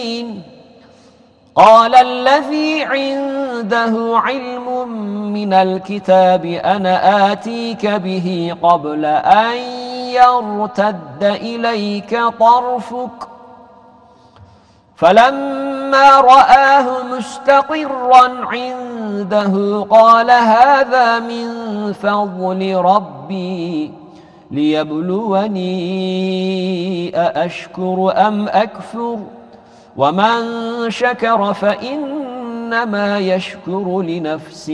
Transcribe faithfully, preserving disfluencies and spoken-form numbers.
قال الذي عنده علم من الكتاب أنا آتيك به قبل أن يرتد إليك طرفك فلما رآه مستقرا عنده قال هذا من فضل ربي ليبلوني أأشكر أم أكفر ومن شكر فإنما يشكر لنفسه